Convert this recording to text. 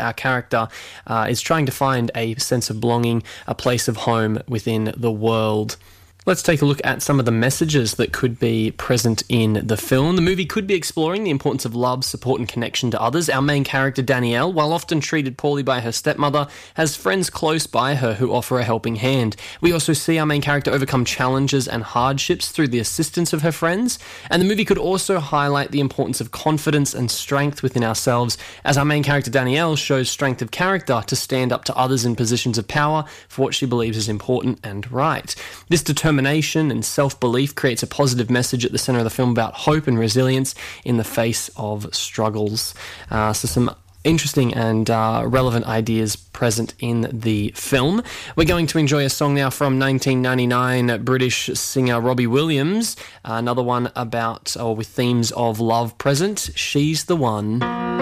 our character is trying to find a sense of belonging, a place of home within the world. Let's take a look at some of the messages that could be present in the film. The movie could be exploring the importance of love, support, and connection to others. Our main character, Danielle, while often treated poorly by her stepmother, has friends close by her who offer a helping hand. We also see our main character overcome challenges and hardships through the assistance of her friends. And the movie could also highlight the importance of confidence and strength within ourselves, as our main character, Danielle, shows strength of character to stand up to others in positions of power for what she believes is important and right. This determination and self-belief creates a positive message at the center of the film about hope and resilience in the face of struggles. So some interesting and relevant ideas present in the film. We're going to enjoy a song now from 1999 British singer Robbie Williams, another one about or with themes of love present. She's the One.